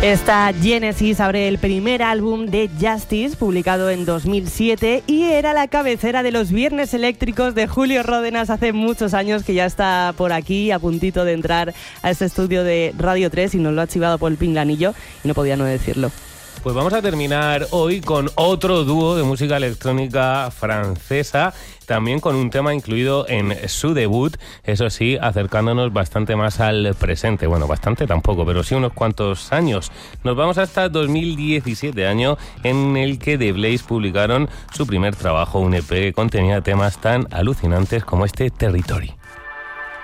Esta Genesis abre el primer álbum de Justice, publicado en 2007, y era la cabecera de los Viernes Eléctricos de Julio Ródenas hace muchos años, que ya está por aquí a puntito de entrar a este estudio de Radio 3 y nos lo ha chivado por el pinganillo y no podía no decirlo. Pues vamos a terminar hoy con otro dúo de música electrónica francesa, también con un tema incluido en su debut, eso sí, acercándonos bastante más al presente. Bueno, bastante tampoco, pero sí unos cuantos años. Nos vamos hasta 2017, año en el que The Blaze publicaron su primer trabajo, un EP que contenía temas tan alucinantes como este Territory.